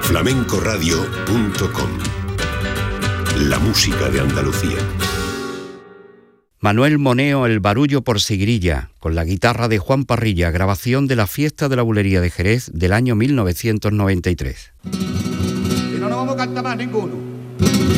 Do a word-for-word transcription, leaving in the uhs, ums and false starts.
flamenco radio punto com. La música de Andalucía. Manuel Moneo, El barullo por Sigrilla, con la guitarra de Juan Parrilla, grabación de la Fiesta de la Bulería de Jerez del año mil novecientos noventa y tres. Y no nos vamos a cantar más ninguno.